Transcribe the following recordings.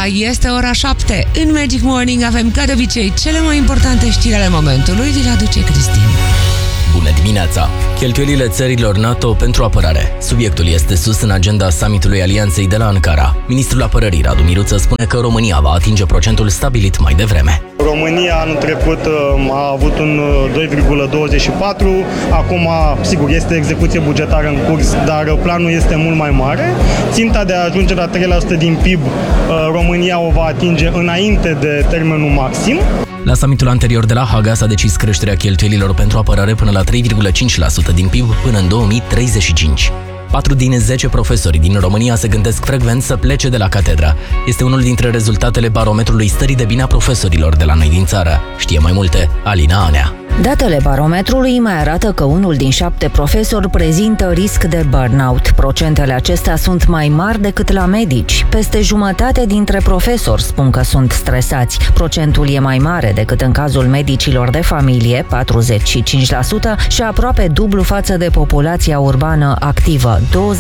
este ora 7. În Magic Morning avem, ca de obicei, cele mai importante știri ale momentului. Vi le aduce Cristin. Bună dimineața! Cheltuielile țărilor NATO pentru apărare. Subiectul este sus în agenda summitului Alianței de la Ankara. Ministrul Apărării, Radu Miruță, spune că România va atinge procentul stabilit mai devreme. România anul trecut a avut un 2,24, acum, sigur, este execuție bugetară în curs, dar planul este mult mai mare. Ținta de a ajunge la 3% din PIB, România o va atinge înainte de termenul maxim. La summitul anterior de la Haga s-a decis creșterea cheltuielilor pentru apărare până la 3,5% din PIB până în 2035. 4 din 10 profesori din România se gândesc frecvent să plece de la catedră. Este unul dintre rezultatele barometrului stării de bine a profesorilor de la noi din țară. Știe mai multe Alina Anea. Datele barometrului mai arată că 1 din 7 profesori prezintă risc de burnout. Procentele acestea sunt mai mari decât la medici. Peste jumătate dintre profesori spun că sunt stresați. Procentul e mai mare decât în cazul medicilor de familie, 45%, și aproape dublu față de populația urbană activă,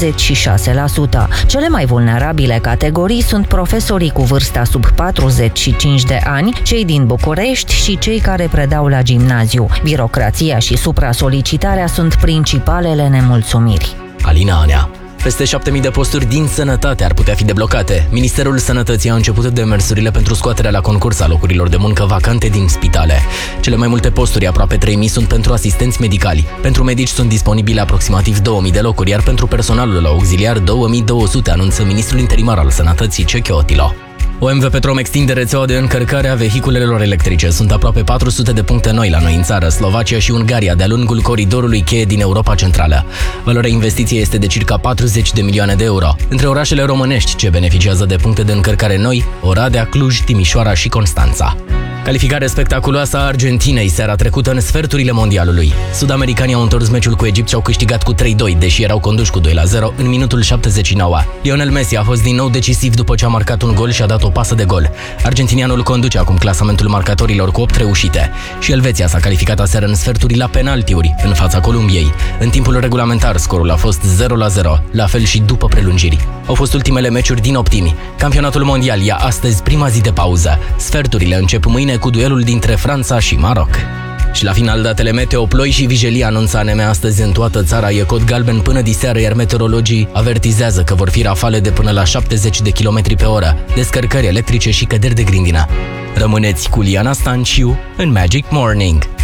26%. Cele mai vulnerabile categorii sunt profesorii cu vârsta sub 45 de ani, cei din București și cei care predau la gimnaziu. Birocrația și supra-solicitarea sunt principalele nemulțumiri. Alina Anea. Peste 7.000 de posturi din sănătate ar putea fi deblocate. Ministerul Sănătății a început demersurile pentru scoaterea la concurs a locurilor de muncă vacante din spitale. Cele mai multe posturi, aproape 3.000, sunt pentru asistenți medicali. Pentru medici sunt disponibile aproximativ 2.000 de locuri, iar pentru personalul auxiliar 2.200, anunță ministrul interimar al Sănătății, Ceche Otilo. OMV Petrom extinde rețeaua de încărcare a vehiculelor electrice. Sunt aproape 400 de puncte noi la noi în țară, Slovacia și Ungaria, de-a lungul coridorului cheie din Europa Centrală. Valoarea investiției este de circa 40 de milioane de euro. Între orașele românești ce beneficiază de puncte de încărcare noi, Oradea, Cluj, Timișoara și Constanța. Calificare spectaculoasă a Argentinei seara trecută în sferturile mondialului. Sud-americanii au întors meciul cu Egipt și au câștigat cu 3-2, deși erau conduși cu 2-0 în minutul 79. Lionel Messi a fost din nou decisiv după ce a marcat un gol și a dat o pasă de gol. Argentinianul conduce acum clasamentul marcatorilor cu 8 reușite. Și Elveția s-a calificat aseară în sferturi la penaltiuri, în fața Columbiei. În timpul regulamentar, scorul a fost 0-0, la fel și după prelungiri. Au fost ultimele meciuri din optimi. Campionatul mondial ia astăzi prima zi de pauză. Sferturile încep mâine cu duelul dintre Franța și Maroc. Și la final, datele meteo, ploi și vijelii, anunță ANM astăzi în toată țara. E cod galben până diseară, iar meteorologii avertizează că vor fi rafale de până la 70 de km pe oră, descărcări electrice și căderi de grindină. Rămâneți cu Liana Stanciu în Magic Morning.